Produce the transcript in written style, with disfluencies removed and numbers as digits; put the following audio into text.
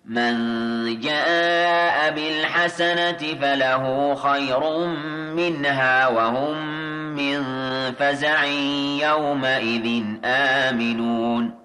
من جاء بالحسنة فله خير منها وهم من فزع يومئذ آمنون